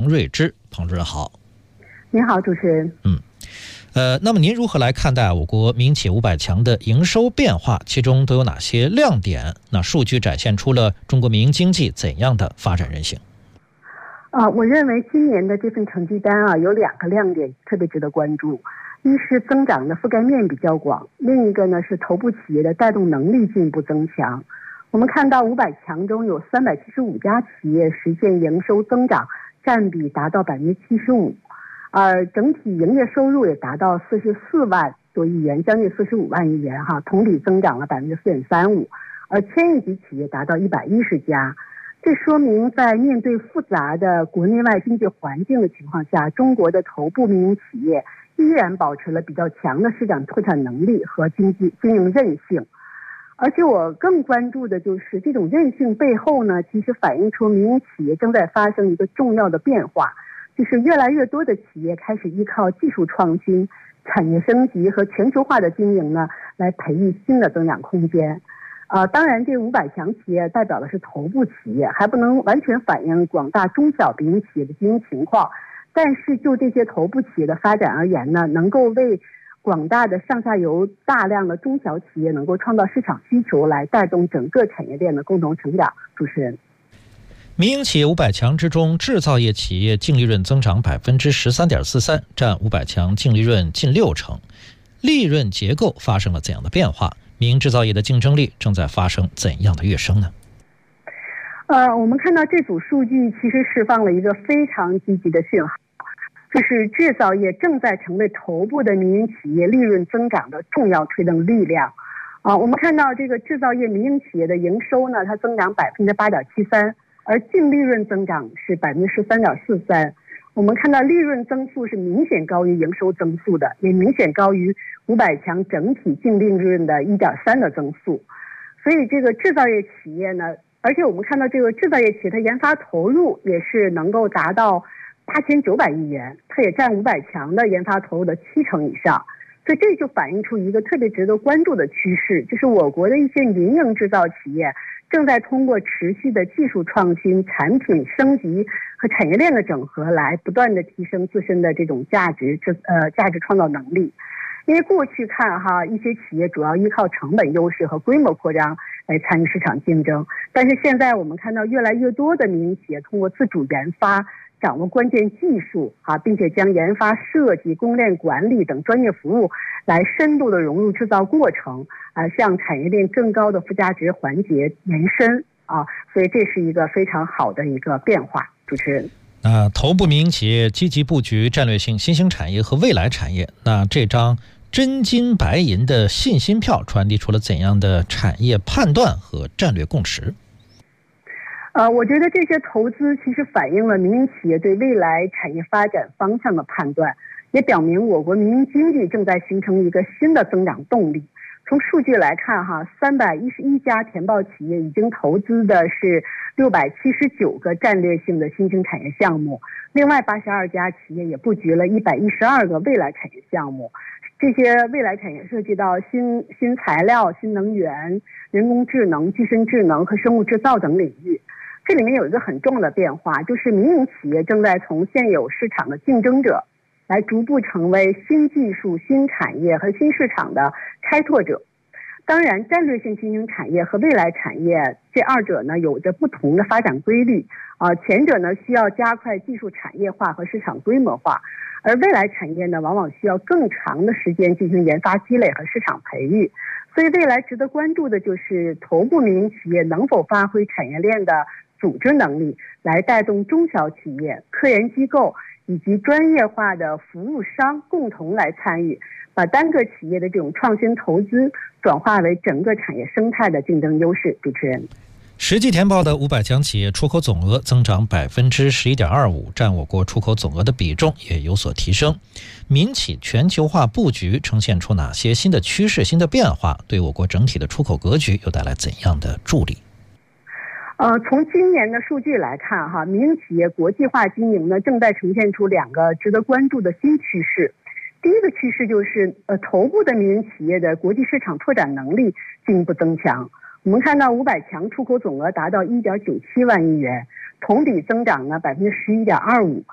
彭瑞之。彭主任好。 您好，主持人。 那么您如何来看待我国民营企业500强的营收变化？其中都有哪些亮点？那数据展现出了中国民营经济怎样的发展韧性？ 我认为今年的这份成绩单有2个亮点特别值得关注。一是增长的覆盖面比较广，另一个呢是头部企业的带动能力进一步增强。我们看到500强中有375家企业实现营收增长，占比达到75%，而整体营业收入也达到44万多亿元，将近45万亿元同比增长了4.35%，而千亿级企业达到110家。这说明在面对复杂的国内外经济环境的情况下，中国的头部民营企业依然保持了比较强的市场拓展能力和经营韧性。而且我更关注的就是这种韧性背后呢，其实反映出民营企业正在发生一个重要的变化，就是越来越多的企业开始依靠技术创新、产业升级和全球化的经营呢，来培育新的增长空间。当然这500强企业代表的是头部企业，还不能完全反映广大中小民营企业的经营情况，但是就这些头部企业的发展而言呢，能够为广大的上下游大量的中小企业能够创造市场需求，来带动整个产业链的共同成长。主持人， 民营企业500强之中，制造业企业净利润增长13.43%，占500强净利润近60%。利润结构发生了怎样的变化？民营制造业的竞争力正在发生怎样的跃升呢？ 我们看到这组数据其实释放了一个非常积极的讯号，就是制造业正在成为头部的民营企业利润增长的重要推动力量。我们看到这个制造业民营企业的营收呢，它增长8.73%，而净利润增长是13.43%。我们看到利润增速是明显高于营收增速的，也明显高于500强整体净利润的1.3%的增速。所以这个制造业企业呢，而且我们看到这个制造业企业它研发投入也是能够达到8900亿元，它也占500强的研发投入的70%以上。所以这就反映出一个特别值得关注的趋势，就是我国的一些民营制造企业正在通过持续的技术创新、产品升级和产业链的整合，来不断的提升自身的这种价值创造能力。因为过去看一些企业主要依靠成本优势和规模扩张来参与市场竞争，但是现在我们看到越来越多的民营企业通过自主研发，掌握关键技术并且将研发设计、供应链管理等专业服务来深度的融入制造过程，向产业链更高的附加值环节延伸所以这是一个非常好的一个变化。主持人， 头部民营企业积极布局战略性新兴产业和未来产业，那这张真金白银的信心票传递出了怎样的产业判断和战略共识？ 我觉得这些投资其实反映了民营企业对未来产业发展方向的判断，也表明我国民营经济正在形成一个新的增长动力。从数据来看311家填报企业已经投资的是679个战略性的新兴产业项目，另外82家企业也布局了112个未来产业项目。这些未来产业涉及到新材料、新能源、人工智能、具身智能和生物制造等领域。这里面有一个很重要的变化，就是民营企业正在从现有市场的竞争者，来逐步成为新技术、新产业和新市场的开拓者。当然，战略性新兴产业和未来产业这二者呢，有着不同的发展规律。前者呢需要加快技术产业化和市场规模化，而未来产业呢往往需要更长的时间进行研发积累和市场培育。所以未来值得关注的就是头部民营企业能否发挥产业链的组织能力，来带动中小企业、科研机构以及专业化的服务商共同来参与，把单个企业的这种创新投资转化为整个产业生态的竞争优势。主持人， 实际填报的500强企业出口总额增长11.25%，占我国出口总额的比重也有所提升。民企全球化布局呈现出哪些新的趋势、新的变化，对我国整体的出口格局又带来怎样的助力？ 从今年的数据来看民营企业国际化经营呢，正在呈现出2个值得关注的新趋势。第一个趋势就是头部的民营企业的国际市场拓展能力进一步增强。我们看到500强出口总额达到1.97万亿元，同比增长呢11.25%，